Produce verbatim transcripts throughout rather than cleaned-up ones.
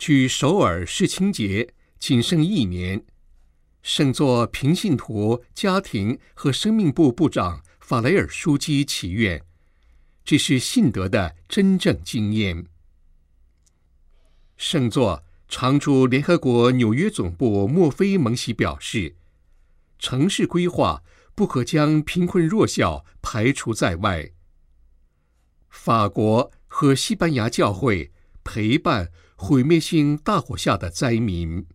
距首尔世青节仅剩一年，圣座平信徒家庭和生命部部长法雷尔书记祈愿，这是信德的真正经验。圣座常驻联合国纽约总部莫菲蒙喜表示，城市规划不可将贫困弱小排除在外。法国和西班牙教会陪伴毁灭性大火下的灾民。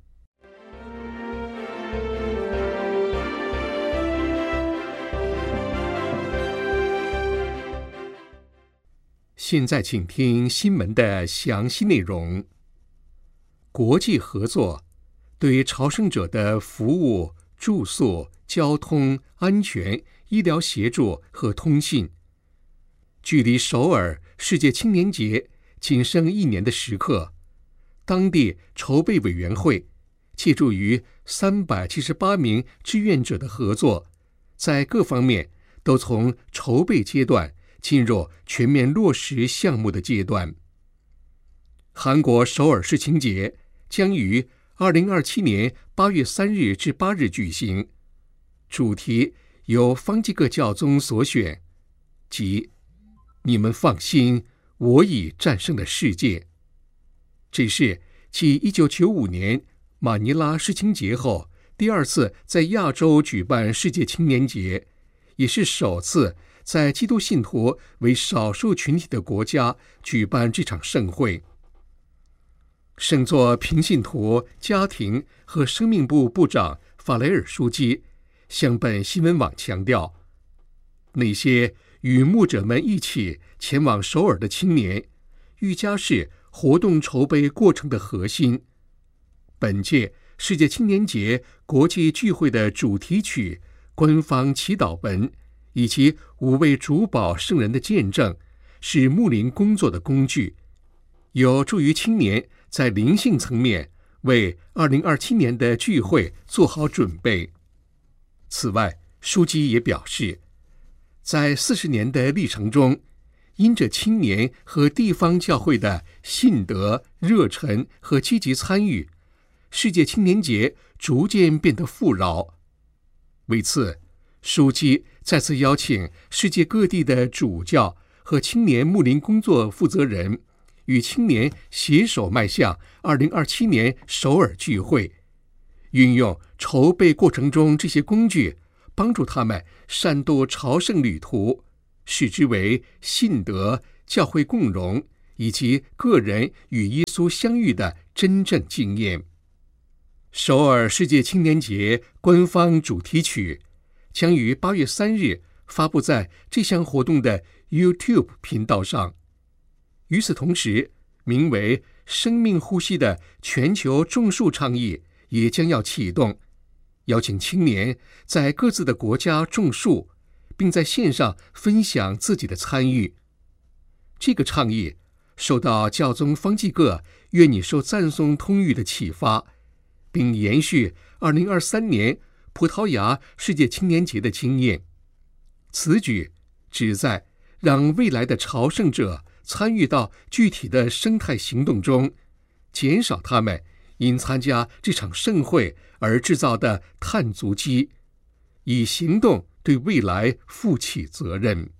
现在请听新闻的详细内容。国际合作对朝圣者的服务、住宿、交通、安全、医疗协助和通信，距离首尔世界青年节仅剩一年的时刻，当地筹备委员会借助于三百七十八名志愿者的合作，在各方面都从筹备阶段进入全面落实项目的阶段。韩国首尔世青节将于二零二七年八月三日至八日举行，主题由方济各教宗所选，即你们放心，我已战胜了世界。这是继一九九五年马尼拉世青节后第二次在亚洲举办世界青年节，也是首次在基督信徒为少数群体的国家举办这场盛会。圣座平信徒家庭和生命部部长法雷尔书记向本新闻网强调，那些与牧者们一起前往首尔的青年，愈加是活动筹备过程的核心。本届世界青年节国际聚会的主题曲、官方祈祷文以及五位主保圣人的见证，是牧灵工作的工具，有助于青年在灵性层面为二零二七年的聚会做好准备。此外，书记也表示，在四十年的历程中，因着青年和地方教会的信德、热忱和积极参与，世界青年节逐渐变得富饶。为此，书记再次邀请世界各地的主教和青年牧灵工作负责人，与青年携手迈向二零二七年首尔聚会，运用筹备过程中这些工具，帮助他们善度朝圣旅途，视之为信德、教会共荣以及个人与耶稣相遇的真正经验。首尔世界青年节官方主题曲将于八月三日发布在这项活动的 YouTube 频道上。与此同时，名为“生命呼吸”的全球种树倡议也将要启动，邀请青年在各自的国家种树，并在线上分享自己的参与。这个倡议受到教宗方济各愿你受赞颂通谕的启发，并延续二零二三年葡萄牙世界青年节的经验。此举旨在让未来的朝圣者参与到具体的生态行动中，减少他们因参加这场盛会而制造的碳足迹，以行动对未来负起责任。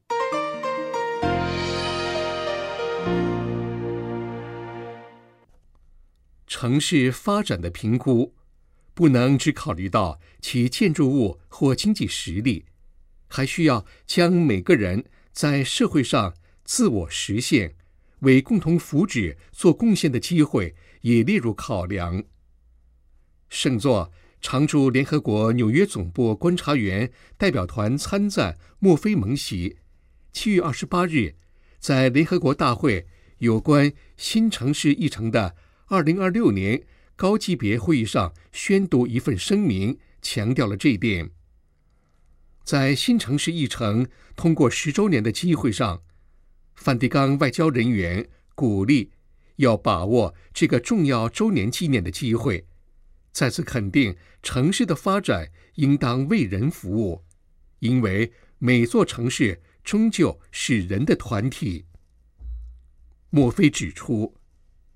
城市发展的评估不能只考虑到其建筑物或经济实力，还需要将每个人在社会上自我实现、为共同福祉做贡献的机会也列入考量。圣座常驻联合国纽约总部观察员代表团参赞莫菲蒙喜，七月二十八日在联合国大会有关新城市议程的二零二六年高级别会议上宣读一份声明，强调了这一点。在新城市议程通过十周年的机会上，梵蒂冈外交人员鼓励要把握这个重要周年纪念的机会，再次肯定城市的发展应当为人服务，因为每座城市终究是人的团体。莫菲指出，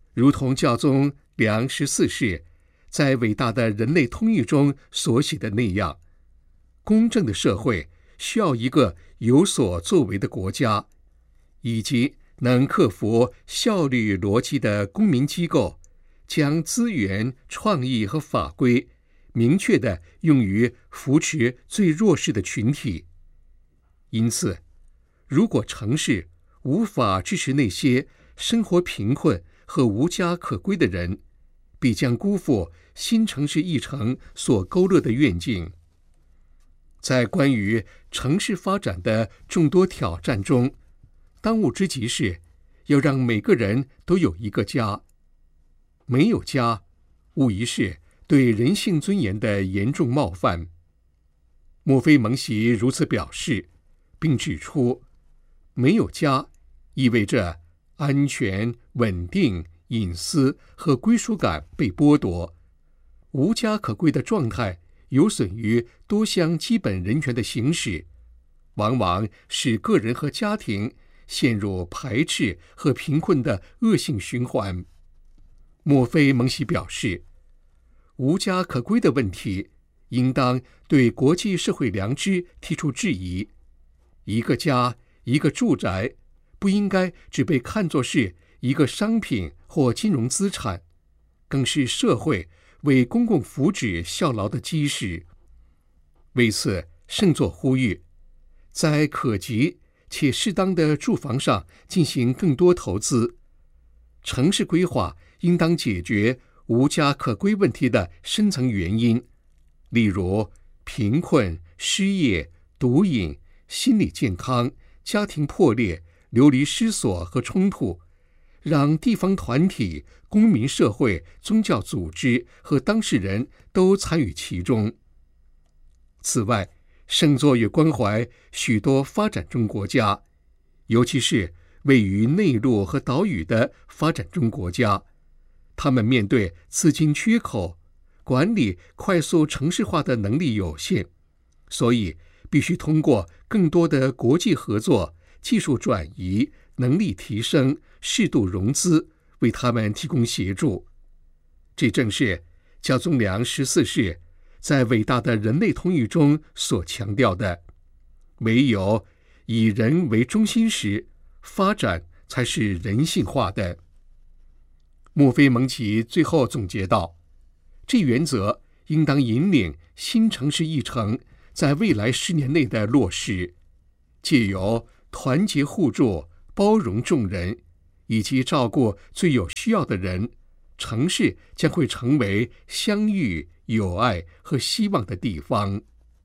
如同教宗良十四世在伟大的人类通谕中所写的那样，公正的社会需要一个有所作为的国家，以及能克服效率逻辑的公民机构，将资源、创意和法规明确地用于扶持最弱势的群体。因此，如果城市无法支持那些生活贫困和无家可归的人，必将辜负新城市议程所勾勒的愿景。在关于城市发展的众多挑战中，当务之急是要让每个人都有一个家。没有家，无疑是对人性尊严的严重冒犯。墨菲蒙习如此表示，并指出，没有家意味着安全、稳定、隐私和归属感被剥夺，无家可归的状态有损于多项基本人权的行使，往往使个人和家庭陷入排斥和贫困的恶性循环。墨菲蒙习表示，无家可归的问题应当对国际社会良知提出质疑。一个家，一个住宅，不应该只被看作是一个商品或金融资产，更是社会为公共福祉效劳的基石。为此，圣座呼吁，在可及且适当的住房上进行更多投资。城市规划应当解决无家可归问题的深层原因，例如贫困、失业、毒瘾、心理健康、家庭破裂、流离失所和冲突，让地方团体、公民社会、宗教组织和当事人都参与其中。此外，圣座也关怀许多发展中国家，尤其是位于内陆和岛屿的发展中国家，他们面对资金缺口，管理快速城市化的能力有限，所以必须通过更多的国际合作、技术转移、能力提升、适度融资，为他们提供协助。这正是教宗良十四世在伟大的人类通谕中所强调的：唯有以人为中心时，发展才是人性化的。墨菲蒙奇最后总结道，这原则应当引领新城市议程在未来十年内的落实，借由团结互助、包容众人，以及照顾最有需要的人，城市将会成为相遇、友爱和希望的地方。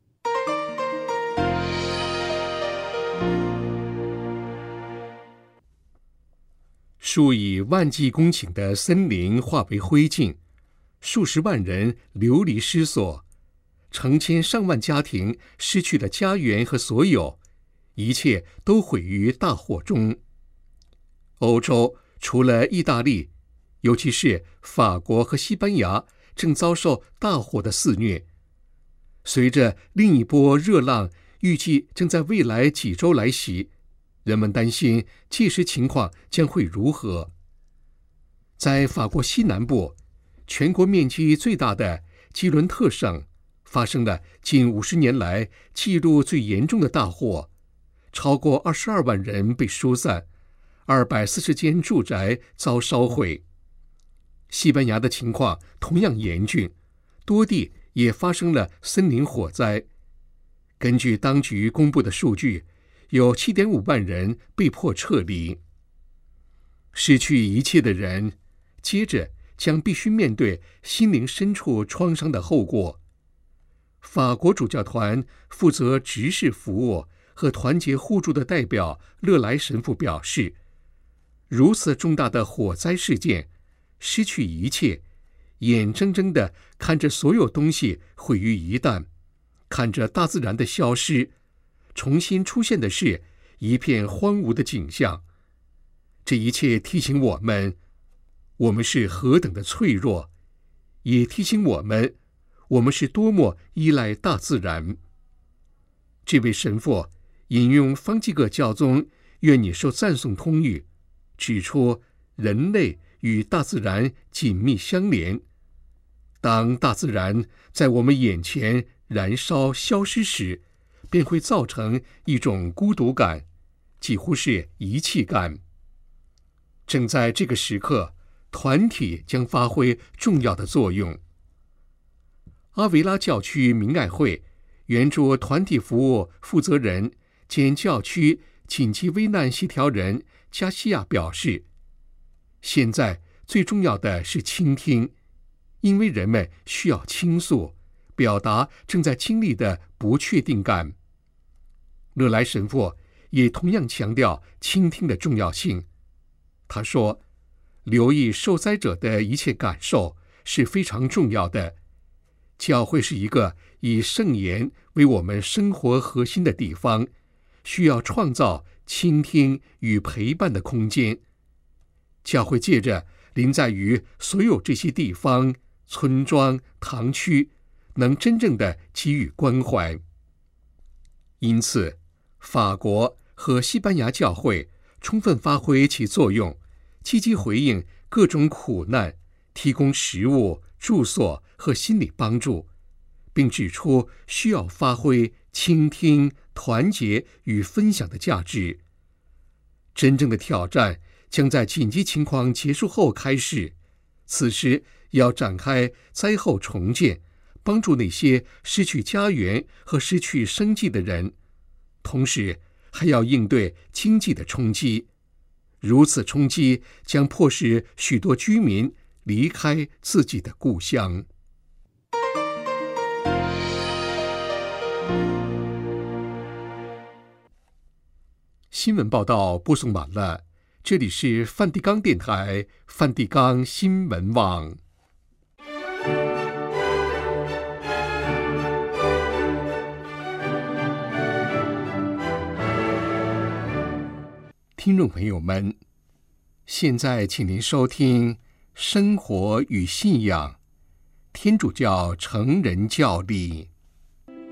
数以万计公顷的森林化为灰烬，数十万人流离失所，成千上万家庭失去了家园和所有，一切都毁于大火中。欧洲除了意大利，尤其是法国和西班牙，正遭受大火的肆虐。随着另一波热浪预计正在未来几周来袭，人们担心届时情况将会如何。在法国西南部，全国面积最大的基伦特省发生了近五十年来记录最严重的大火，超过二十二万人被疏散，二百四十间住宅遭烧毁。西班牙的情况同样严峻，多地也发生了森林火灾。根据当局公布的数据，有 七点五万人被迫撤离。失去一切的人，接着将必须面对心灵深处创伤的后果。法国主教团负责执事服务和团结互助的代表勒莱神父表示，如此重大的火灾事件，失去一切，眼睁睁地看着所有东西毁于一旦，看着大自然的消失，重新出现的是一片荒芜的景象。这一切提醒我们，我们是何等的脆弱，也提醒我们，我们是多么依赖大自然。这位神父引用方济各教宗愿你受赞颂通谕，指出人类与大自然紧密相连。当大自然在我们眼前燃烧消失时，便会造成一种孤独感，几乎是遗弃感。正在这个时刻，团体将发挥重要的作用。阿维拉教区明爱会援助团体服务负责人兼教区紧急危难协调人加西亚表示，现在最重要的是倾听，因为人们需要倾诉，表达正在经历的不确定感。勒莱神父也同样强调倾听的重要性。他说，留意受灾者的一切感受是非常重要的。教会是一个以圣言为我们生活核心的地方，需要创造倾听与陪伴的空间。教会借着临在于所有这些地方、村庄、堂区，能真正的给予关怀。因此，法国和西班牙教会充分发挥其作用，积极回应各种苦难，提供食物、住所和心理帮助，并指出需要发挥倾听、团结与分享的价值。真正的挑战将在紧急情况结束后开始，此时要展开灾后重建，帮助那些失去家园和失去生计的人，同时还要应对经济的冲击。如此冲击将迫使许多居民离开自己的故乡。新闻报道播送完了，这里是梵蒂冈电台梵蒂冈新闻网。听众朋友们，现在请您收听《生活与信仰》天主教成人教理。